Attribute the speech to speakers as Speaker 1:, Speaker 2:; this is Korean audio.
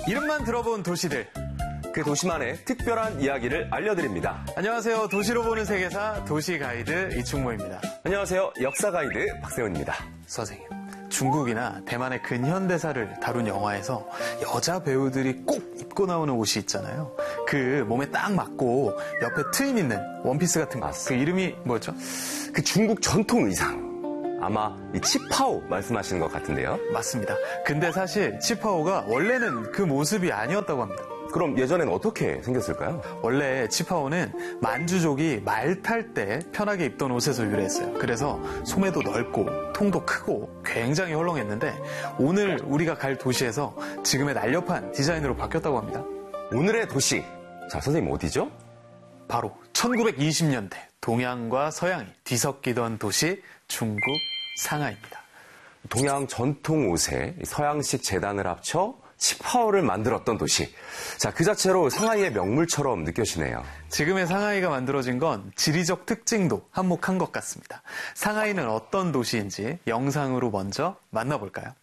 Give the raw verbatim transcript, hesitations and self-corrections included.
Speaker 1: 이름만 들어본 도시들.
Speaker 2: 그 도시만의 특별한 이야기를 알려드립니다.
Speaker 1: 안녕하세요. 도시로 보는 세계사 도시 가이드 이충모입니다.
Speaker 2: 안녕하세요. 역사 가이드 박세훈입니다.
Speaker 1: 선생님, 중국이나 대만의 근현대사를 다룬 영화에서 여자 배우들이 꼭 입고 나오는 옷이 있잖아요. 그 몸에 딱 맞고 옆에 트임 있는 원피스 같은 거. 그 이름이 뭐였죠?
Speaker 2: 그 중국 전통 의상. 아마 이 치파오 말씀하시는 것 같은데요.
Speaker 1: 맞습니다. 근데 사실 치파오가 원래는 그 모습이 아니었다고 합니다.
Speaker 2: 그럼 예전에는 어떻게 생겼을까요?
Speaker 1: 원래 치파오는 만주족이 말 탈 때 편하게 입던 옷에서 유래했어요. 그래서 소매도 넓고 통도 크고 굉장히 헐렁했는데 오늘 우리가 갈 도시에서 지금의 날렵한 디자인으로 바뀌었다고 합니다.
Speaker 2: 오늘의 도시. 자, 선생님 어디죠?
Speaker 1: 바로 천구백이십 년대 동양과 서양이 뒤섞이던 도시 중국 상하이입니다.
Speaker 2: 동양 전통 옷에 서양식 재단을 합쳐 치파오를 만들었던 도시. 자, 그 자체로 상하이의 명물처럼 느껴지네요.
Speaker 1: 지금의 상하이가 만들어진 건 지리적 특징도 한몫한 것 같습니다. 상하이는 어떤 도시인지 영상으로 먼저 만나볼까요?